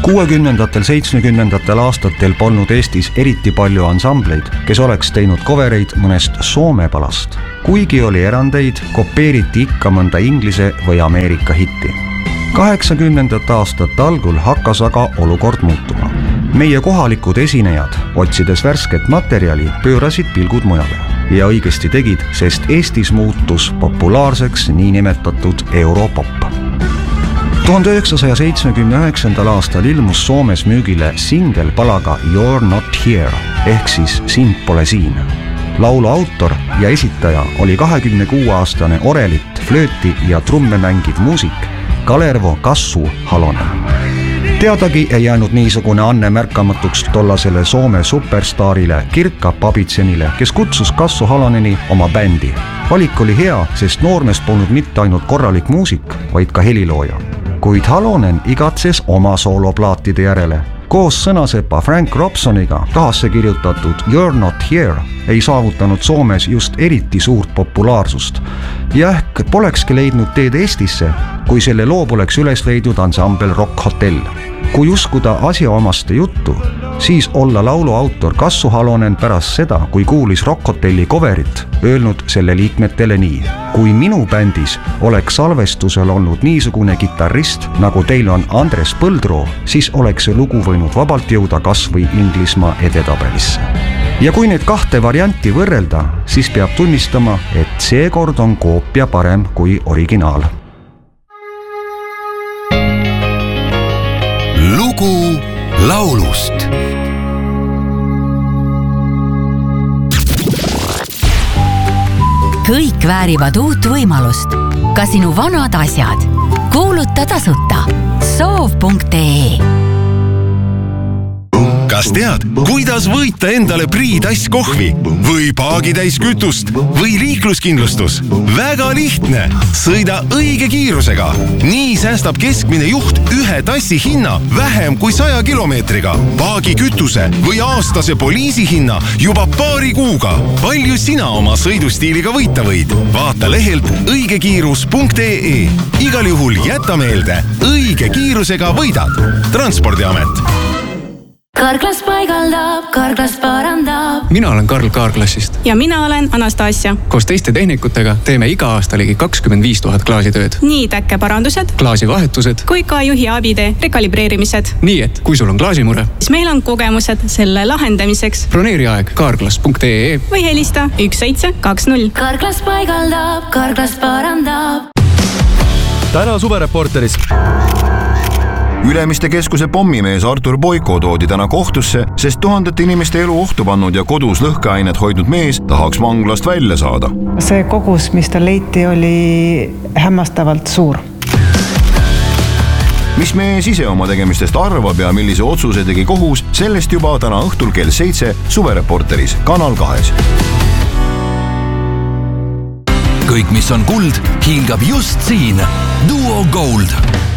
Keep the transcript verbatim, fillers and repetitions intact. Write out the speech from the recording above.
kuuekümnendatel, seitsmekümnendatel aastatel polnud Eestis eriti palju ansambleid, kes oleks teinud covereid mõnest Soome palast. Kuigi oli erandeid, kopeeriti ikka mõnda Inglise või Ameerika hitti. kaheksakümnendate aastate algul hakkas aga olukord muutuma. Meie kohalikud esinejad, otsides värsket materjali, pöörasid pilgud mujale. Ja õigesti tegid, sest Eestis muutus populaarseks niinimetatud Europop. tuhande üheksasaja seitsmekümne üheksandal aastal ilmus Soomes müügile singel palaga You're Not Here ehk siis Sind pole siin. Laulu autor ja esitaja oli kahekümne kuue aastane orelit, flööti ja trumme mängiv muusik Kalervo Kassu Halonen. Teadagi ei jäänud niisugune anne märkamatuks tollasele Soome superstaarile Kirka Pabitsenile, kes kutsus Kassu Haloneni oma bändi. Valik oli hea, sest noormees polnud mitte ainult korralik muusik, vaid ka helilooja. Kuid Halonen igatses oma sooloplaatide järele. Koos sõnasepa Frank Robsoniga kahasse kirjutatud You're Not Here ei saavutanud Soomes just eriti suurt populaarsust. Ja ehk polekski leidnud teed Eestisse, kui selle loo poleks üles leidnud ansambel Rock Hotel. Kui uskuda asjaomaste juttu, siis olla laulu autor Kassu Halonen pärast seda, kui kuulis Rock Hotelli coverit, öelnud selle liikmetele nii. Kui minu bändis oleks salvestusel olnud niisugune kitarrist, nagu teil on Andres Põldroo, siis oleks see lugu võinud vabalt jõuda kas või Inglismaa edetabelisse. Ja kui need kahte varianti võrrelda, siis peab tunnistama, et seekord on koopia parem kui originaal. Lugu laulust. Kõik väärivad uut võimalust. Ka sinu vanad asjad. Kuuluta tasuta. soov punkt ee. Kas tead, kuidas võita endale Priidass kohvi või paagitäis kütust või liikluskindlustus? Väga lihtne! Sõida õige kiirusega. Nii säästab keskmine juht ühe tassi hinna vähem kui saja kilomeetriga. Paagi kütuse või aastase poliisi hinna juba paari kuuga. Palju sina oma sõidustiiliga võita võid? Vaata lehelt õigekiirus punkt ee. Igal juhul jäta meelde, õige kiirusega võidad. Transpordiamet. Karklas paigaldab, Karklas parandab. Mina olen Karl Kaarklassist. Ja mina olen Anastasia. Koos teiste tehnikutega teeme iga aasta ligi kakskümmend viis tuhat klaasitööd. Nii täkkeparandused, klaasivahetused kui ka juhi abide rekalibreerimised. Nii et, kui sul on klaasimure, siis meil on kogemused selle lahendamiseks. Broneeri aeg karklas punkt ee või helista üks seitse kaks null. Karklas paigaldab, Karklas parandab. Täna suvereporteris. Ülemiste keskuse pommimees Artur Boiko toodi täna kohtusse, sest tuhandete inimeste elu ohtu pannud ja kodus lõhkeainet hoidnud mees tahaks vanglast välja saada. See kogus, mis ta leiti, oli hämmastavalt suur. Mis mees ise oma tegemistest arvab ja millise otsuse tegi kohus, sellest juba täna õhtul kell seitse suvereporteris Kanal kahes. Kõik, mis on kuld, hingab just siin. Duo Gold.